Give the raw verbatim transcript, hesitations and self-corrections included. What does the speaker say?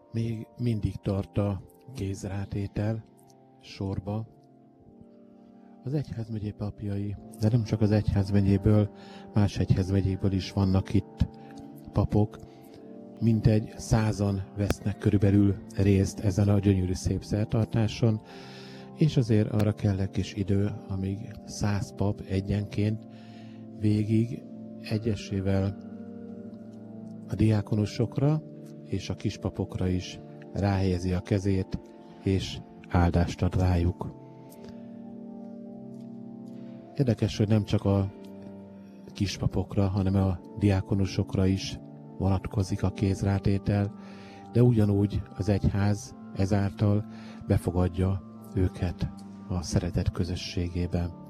Még mindig tart a kézrátétel sorba. Az egyházmegyé papjai, de nem csak az egyházmegyéből, más egyházmegyéből is vannak itt papok. Mintegy százan vesznek körülbelül részt ezen a gyönyörű szép szertartáson, és azért arra kell egy kis idő, amíg száz pap egyenként végig egyesével a diákonusokra és a kispapokra is ráhelyezi a kezét, és áldást ad rájuk. Érdekes, hogy nem csak a kispapokra, hanem a diákonusokra is vonatkozik a kézrátétel, de ugyanúgy az egyház ezáltal befogadja őket a szeretet közösségében.